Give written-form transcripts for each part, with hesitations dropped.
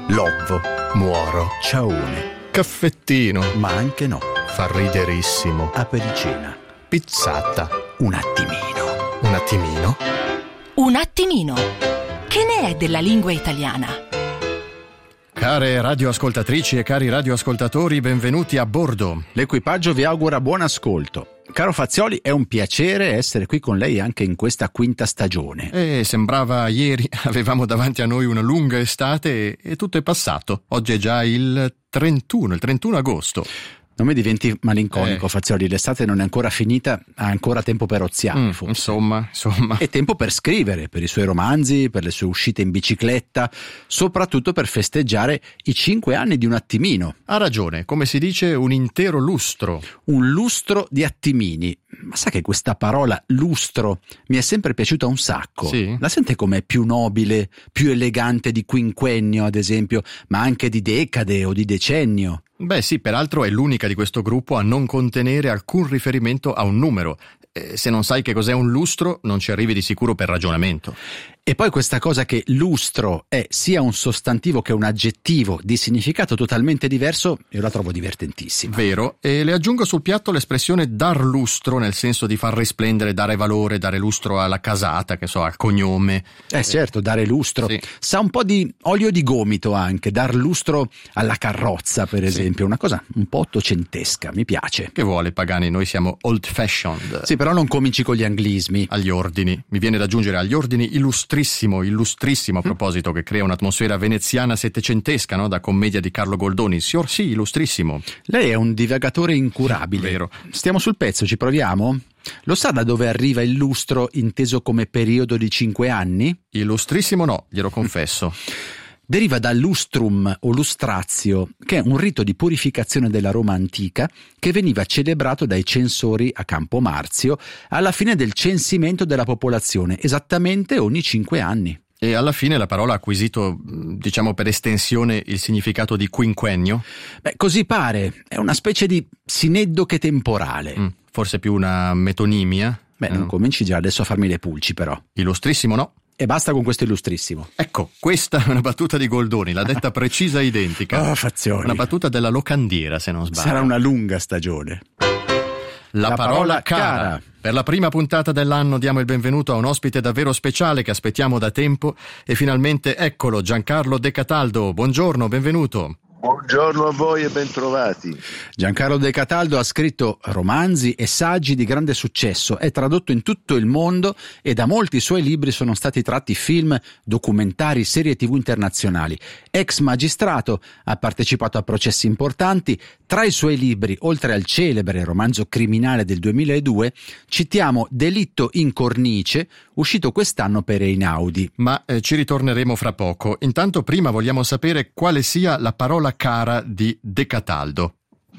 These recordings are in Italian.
Lovvo, muoro, ciaone, caffettino, ma anche no, fa riderissimo, apericena, pizzata, un attimino. un attimino. Un attimino. Che ne è della lingua italiana? Care radioascoltatrici e cari radioascoltatori, benvenuti a bordo. L'equipaggio vi augura buon ascolto. Caro Fazioli, è un piacere essere qui con lei anche in questa quinta stagione. Sembrava ieri, avevamo davanti a noi una lunga estate e tutto è passato. Oggi è già il 31 agosto. Non mi diventi malinconico, Fazioli, l'estate non è ancora finita, ha ancora tempo per oziare, forse. Insomma. E tempo per scrivere, per i suoi romanzi, per le sue uscite in bicicletta, soprattutto per festeggiare i 5 anni di Un attimino. Ha ragione, come si dice, un intero lustro. Un lustro di attimini. Ma sa che questa parola lustro mi è sempre piaciuta un sacco? Sì? La sente com'è più nobile, più elegante di quinquennio, ad esempio, ma anche di decade o di decennio? Beh sì, peraltro è l'unica di questo gruppo a non contenere alcun riferimento a un numero. Se non sai che cos'è un lustro, non ci arrivi di sicuro per ragionamento. E poi questa cosa che lustro è sia un sostantivo che un aggettivo di significato totalmente diverso, io la trovo divertentissima. Vero, e le aggiungo sul piatto l'espressione dar lustro, nel senso di far risplendere, dare valore, dare lustro alla casata, al cognome. Certo, dare lustro. Sì. Sa un po' di olio di gomito anche, dar lustro alla carrozza, per esempio, una cosa un po' ottocentesca, mi piace. Che vuole Pagani, noi siamo old fashioned. Sì, però non cominci con gli anglismi. Agli ordini, mi viene da aggiungere agli ordini illustrissimo a proposito, che crea un'atmosfera veneziana settecentesca, no? Da commedia di Carlo Goldoni. Signor sì, illustrissimo. Lei è un divagatore incurabile. Vero. Stiamo sul pezzo, ci proviamo? Lo sa da dove arriva il lustro inteso come periodo di 5 anni? Illustrissimo no, glielo confesso. Deriva da lustrum o lustratio, che è un rito di purificazione della Roma antica che veniva celebrato dai censori a Campo Marzio alla fine del censimento della popolazione, esattamente ogni 5 anni. E alla fine la parola ha acquisito, diciamo per estensione, il significato di quinquennio? Beh, così pare, è una specie di sineddoche temporale. Forse più una metonimia? Beh, non cominci già adesso a farmi le pulci, però. Illustrissimo no. E basta con questo illustrissimo. Ecco, questa è una battuta di Goldoni, l'ha detta precisa e identica. Oh, Fazioli. Una battuta della locandiera, se non sbaglio. Sarà una lunga stagione. La parola cara. Per la prima puntata dell'anno diamo il benvenuto a un ospite davvero speciale che aspettiamo da tempo e finalmente eccolo, Giancarlo De Cataldo. Buongiorno, benvenuto. Buongiorno a voi e bentrovati. Giancarlo De Cataldo ha scritto romanzi e saggi di grande successo, è tradotto in tutto il mondo e da molti suoi libri sono stati tratti film, documentari, serie TV internazionali. Ex magistrato, ha partecipato a processi importanti. Tra i suoi libri, oltre al celebre romanzo criminale del 2002, citiamo Delitto in cornice, uscito quest'anno per Einaudi. Ma ci ritorneremo fra poco. Intanto prima vogliamo sapere quale sia la parola cara di De Cataldo.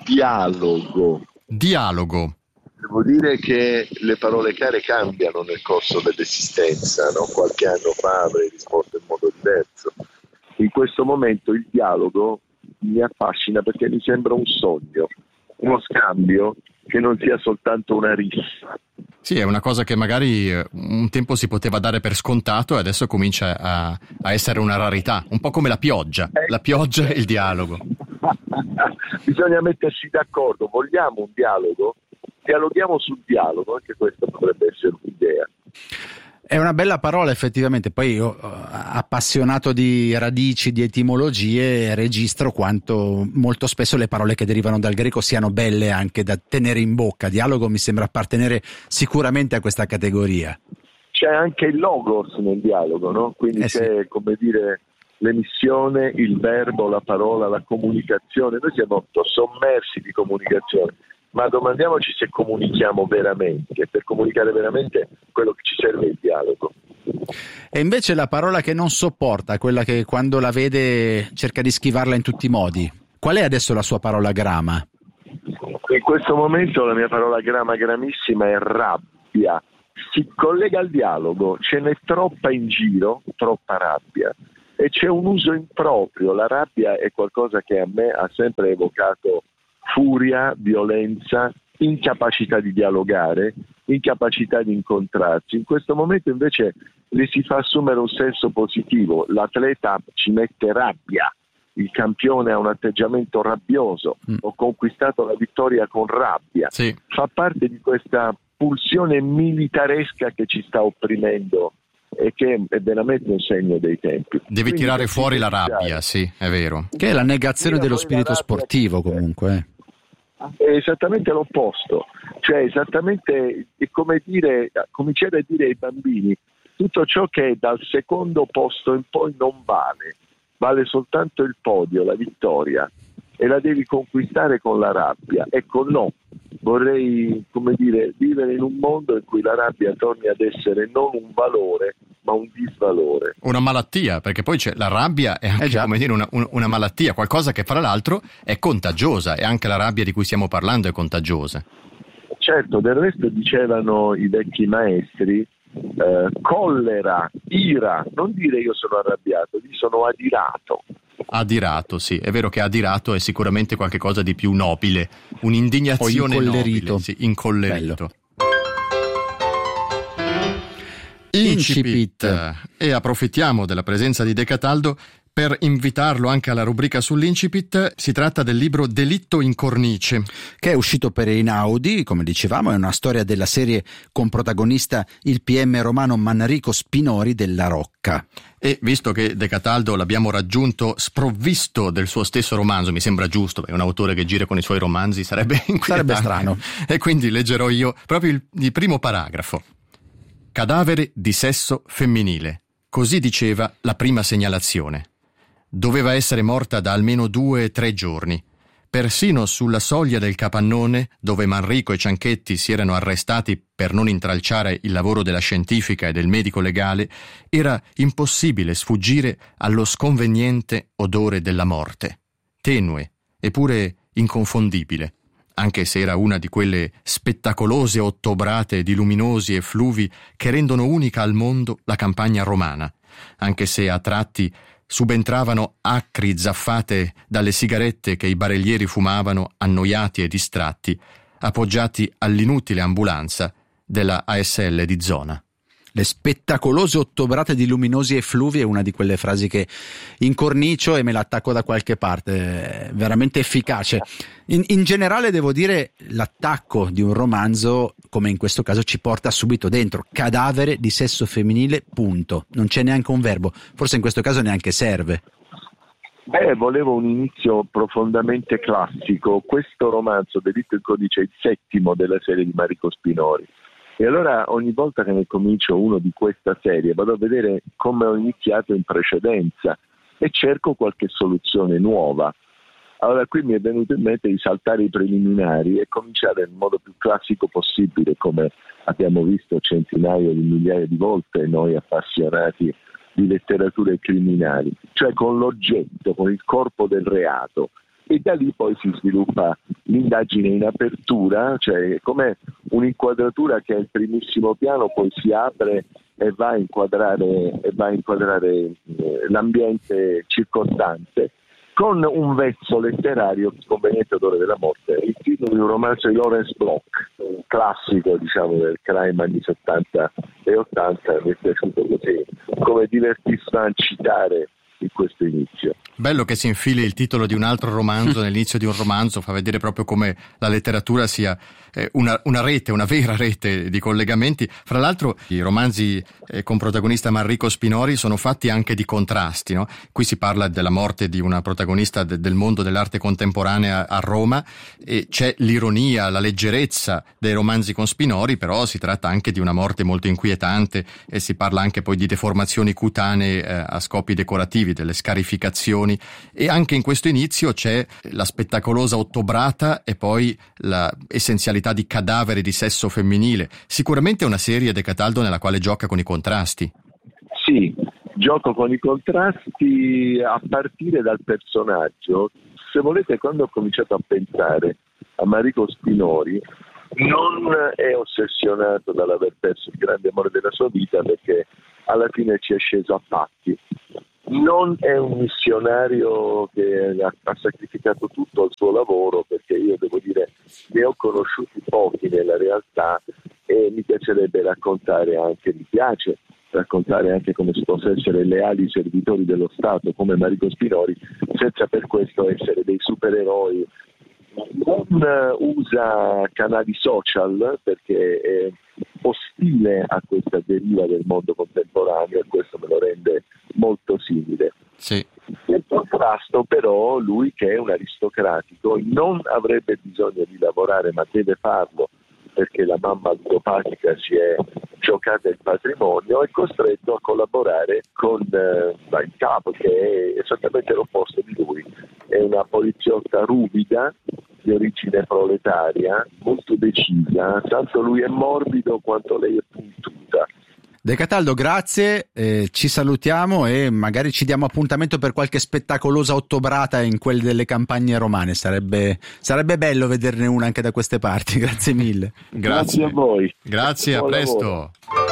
Dialogo. Dialogo. Devo dire che le parole care cambiano nel corso dell'esistenza, no? Qualche anno fa avrei risposto in modo diverso. In questo momento il dialogo mi affascina perché mi sembra un sogno, uno scambio che non sia soltanto una rissa. Sì, è una cosa che magari un tempo si poteva dare per scontato e adesso comincia a essere una rarità, un po' come la pioggia e il dialogo. Bisogna mettersi d'accordo, vogliamo un dialogo? Dialoghiamo sul dialogo, anche questa potrebbe essere un'idea. È una bella parola effettivamente, poi io, appassionato di radici, di etimologie, registro quanto molto spesso le parole che derivano dal greco siano belle anche da tenere in bocca. Dialogo mi sembra appartenere sicuramente a questa categoria. C'è anche il logos nel dialogo, no? Quindi c'è, come dire, l'emissione, il verbo, la parola, la comunicazione. Noi siamo sommersi di comunicazione. Ma domandiamoci se comunichiamo veramente. Per comunicare veramente quello che ci serve è il dialogo. E invece la parola che non sopporta, quella che quando la vede cerca di schivarla in tutti i modi. Qual è adesso la sua parola grama? In questo momento la mia parola gramissima è rabbia. Si collega al dialogo, ce n'è troppa in giro, troppa rabbia. E c'è un uso improprio. La rabbia è qualcosa che a me ha sempre evocato furia, violenza, incapacità di dialogare, incapacità di incontrarsi. In questo momento invece le si fa assumere un senso positivo. L'atleta ci mette rabbia il campione ha un atteggiamento rabbioso, ho conquistato la vittoria con rabbia, sì. Fa parte di questa pulsione militaresca che ci sta opprimendo e che è veramente un segno dei tempi. Devi tirare fuori la rabbia, sì, è vero. Che è la negazione dello spirito sportivo comunque. È esattamente l'opposto, cioè esattamente è come dire, cominciare a dire ai bambini tutto ciò che è dal secondo posto in poi non vale soltanto il podio, la vittoria, e la devi conquistare con la rabbia. Ecco, no, vorrei, come dire, vivere in un mondo in cui la rabbia torni ad essere non un valore ma un disvalore. Una malattia, perché poi c'è la rabbia è anche come dire una malattia, qualcosa che fra l'altro è contagiosa, e anche la rabbia di cui stiamo parlando è contagiosa. Certo, del resto dicevano i vecchi maestri, collera, ira, non dire io sono arrabbiato, io sono adirato. Adirato, sì, è vero che adirato è sicuramente qualche cosa di più nobile, un'indignazione o incollerito. nobile, sì, incollerito. Incipit. E approfittiamo della presenza di De Cataldo per invitarlo anche alla rubrica sull'Incipit. Si tratta del libro Delitto in cornice, che è uscito per Einaudi, come dicevamo, è una storia della serie con protagonista il PM romano Manrico Spinori della Rocca. E visto che De Cataldo l'abbiamo raggiunto sprovvisto del suo stesso romanzo, mi sembra giusto, perché un autore che gira con i suoi romanzi sarebbe inquietante. Sarebbe strano. E quindi leggerò io proprio il primo paragrafo. Cadavere di sesso femminile. Così diceva la prima segnalazione. Doveva essere morta da almeno 2-3 giorni. Persino sulla soglia del capannone, dove Manrico e Cianchetti si erano arrestati per non intralciare il lavoro della scientifica e del medico legale, era impossibile sfuggire allo sconveniente odore della morte. Tenue, eppure inconfondibile, anche se era una di quelle spettacolose ottobrate di luminosi effluvi che rendono unica al mondo la campagna romana, anche se a tratti subentravano acri zaffate dalle sigarette che i barellieri fumavano, annoiati e distratti, appoggiati all'inutile ambulanza della ASL di zona. Le spettacolose ottobrate di luminosi effluvi è una di quelle frasi che incornicio e me l'attacco da qualche parte, è veramente efficace. In generale devo dire, l'attacco di un romanzo, come in questo caso, ci porta subito dentro. Cadavere di sesso femminile, punto. Non c'è neanche un verbo, forse in questo caso neanche serve. Volevo un inizio profondamente classico. Questo romanzo, Delitto in codice, è il settimo della serie di Manrico Spinori. E allora ogni volta che ne comincio uno di questa serie vado a vedere come ho iniziato in precedenza e cerco qualche soluzione nuova. Allora qui mi è venuto in mente di saltare i preliminari e cominciare nel modo più classico possibile, come abbiamo visto centinaia di migliaia di volte noi appassionati di letterature criminali, cioè con l'oggetto, con il corpo del reato. E da lì poi si sviluppa l'indagine in apertura, cioè come un'inquadratura che è il primissimo piano, poi si apre e va a inquadrare l'ambiente circostante con un vezzo letterario, Sconveniente odore della morte, il titolo di un romanzo di Lawrence Bloch, un classico del crime anni 70 e 80, mi è piaciuto così, come divertissement citare in questo inizio. Bello che si infili il titolo di un altro romanzo nell'inizio di un romanzo, fa vedere proprio come la letteratura sia una rete, una vera rete di collegamenti. Fra l'altro i romanzi con protagonista Manrico Spinori sono fatti anche di contrasti, no? Qui si parla della morte di una protagonista del mondo dell'arte contemporanea a Roma, e c'è l'ironia, la leggerezza dei romanzi con Spinori, però si tratta anche di una morte molto inquietante e si parla anche poi di deformazioni cutanee a scopi decorativi, delle scarificazioni. E anche in questo inizio c'è la spettacolosa ottobrata e poi la essenzialità di cadavere di sesso femminile. Sicuramente è una serie, De Cataldo, nella quale gioca con i contrasti. Sì, gioco con i contrasti a partire dal personaggio. Se volete, quando ho cominciato a pensare a Manrico Spinori, non è ossessionato dall'aver perso il grande amore della sua vita, perché alla fine ci è sceso a patti. Non è un missionario che ha sacrificato tutto al suo lavoro, perché io devo dire ne ho conosciuti pochi nella realtà e mi piacerebbe raccontare anche, mi piace raccontare anche come si possa essere leali servitori dello Stato come Marico Spinori, senza per questo essere dei supereroi. Non usa canali social perché è ostile a questa deriva del mondo contemporaneo, e questo me lo rende molto simile. Sì. Nel contrasto però lui, che è un aristocratico, non avrebbe bisogno di lavorare, ma deve farlo perché la mamma ludopatica si è giocata il patrimonio, è costretto a collaborare con il capo, che è esattamente l'opposto di lui. È una poliziotta ruvida di origine proletaria, molto decisa, tanto lui è morbido quanto lei è puntuta. De Cataldo, grazie, ci salutiamo e magari ci diamo appuntamento per qualche spettacolosa ottobrata in quelle delle campagne romane. Sarebbe bello vederne una anche da queste parti. Grazie mille. Grazie a voi. Grazie, a Buon presto. lavoro.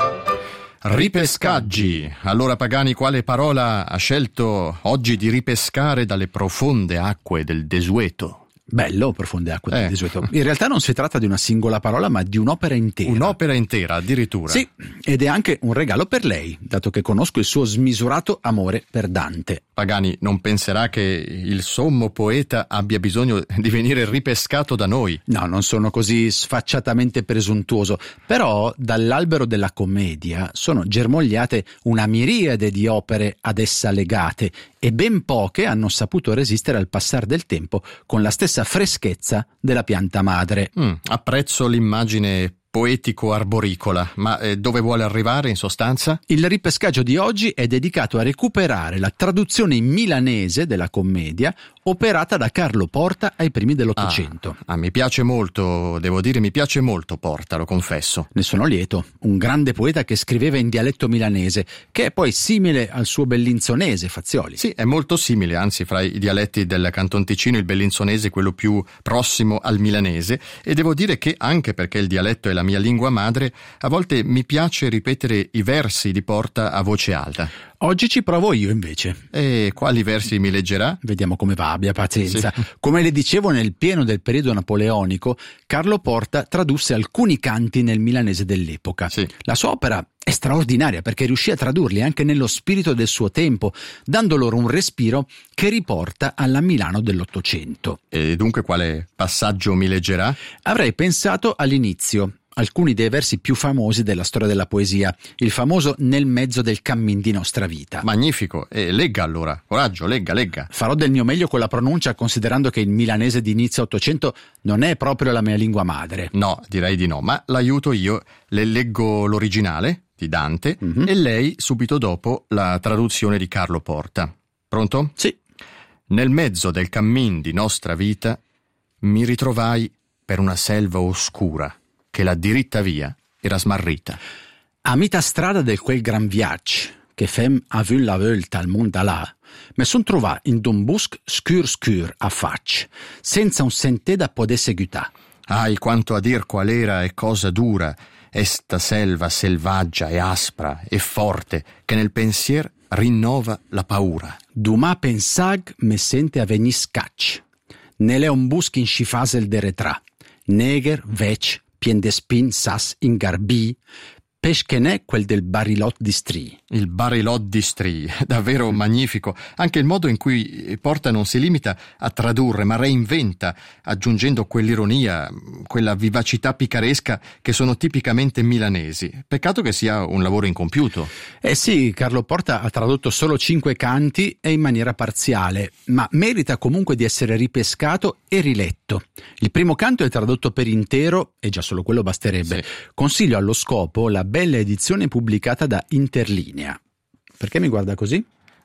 Ripescaggi. Allora, Pagani, quale parola ha scelto oggi di ripescare dalle profonde acque del desueto? Bello, profonde acque del desueto. In realtà non si tratta di una singola parola, ma di un'opera intera. Un'opera intera, addirittura. Sì, ed è anche un regalo per lei, dato che conosco il suo smisurato amore per Dante. Pagani, non penserà che il sommo poeta abbia bisogno di venire ripescato da noi? No, non sono così sfacciatamente presuntuoso, però dall'albero della commedia sono germogliate una miriade di opere ad essa legate e ben poche hanno saputo resistere al passare del tempo con la stessa freschezza della pianta madre. Apprezzo l'immagine poetico-arboricola, ma dove vuole arrivare in sostanza? Il ripescaggio di oggi è dedicato a recuperare la traduzione in milanese della commedia operata da Carlo Porta ai primi dell'Ottocento. Mi piace molto, devo dire, mi piace molto Porta, lo confesso. Ne sono lieto, un grande poeta che scriveva in dialetto milanese, che è poi simile al suo bellinzonese, Fazioli. Sì, è molto simile, anzi fra i dialetti del Canton Ticino il bellinzonese è quello più prossimo al milanese, e devo dire che anche perché il dialetto è la mia lingua madre, a volte mi piace ripetere i versi di Porta a voce alta. Oggi ci provo io invece. E quali versi mi leggerà? Vediamo come va, abbia pazienza. Sì. Come le dicevo, nel pieno del periodo napoleonico, Carlo Porta tradusse alcuni canti nel milanese dell'epoca. Sì. La sua opera è straordinaria perché riuscì a tradurli anche nello spirito del suo tempo, dando loro un respiro che riporta alla Milano dell'Ottocento. E dunque quale passaggio mi leggerà? Avrei pensato all'inizio alcuni dei versi più famosi della storia della poesia, il famoso Nel mezzo del cammin di nostra vita. Magnifico, e legga allora, coraggio, legga. Farò del mio meglio con la pronuncia, considerando che il milanese di inizio Ottocento non è proprio la mia lingua madre. No, direi di no, ma l'aiuto io, le leggo l'originale di Dante e lei subito dopo la traduzione di Carlo Porta. Pronto? Sì. Nel mezzo del cammin di nostra vita mi ritrovai per una selva oscura che la diritta via era smarrita. A mità strada del quel gran viaggio che fem a vu la volta al mondo là, mi son trovato in un bosco scur a faccia, senza un sentè da poter seguitare. Ai, quanto a dir qual era e cosa dura esta selva selvaggia e aspra e forte che nel pensier rinnova la paura. Dumà pensag me sente a venì scacci. Nelle un bosco in scifasel de retrà, neger, vec, pien de spin sas in garbi, pesche n'è quel del barilot di Stri. Il barilot di Stri, davvero magnifico. Anche il modo in cui Porta non si limita a tradurre, ma reinventa, aggiungendo quell'ironia, quella vivacità picaresca che sono tipicamente milanesi. Peccato che sia un lavoro incompiuto. Sì, Carlo Porta ha tradotto solo 5 canti e in maniera parziale, ma merita comunque di essere ripescato e riletto. Il primo canto è tradotto per intero, e già solo quello basterebbe. Sì. Consiglio allo scopo la bella edizione pubblicata da Interlinea. Perché mi guarda così?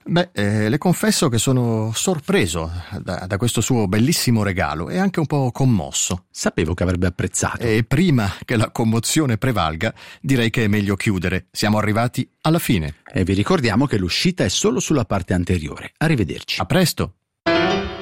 Le confesso che sono sorpreso da questo suo bellissimo regalo e anche un po' commosso. Sapevo che avrebbe apprezzato. E prima che la commozione prevalga, direi che è meglio chiudere. Siamo arrivati alla fine. E vi ricordiamo che l'uscita è solo sulla parte anteriore. Arrivederci. A presto!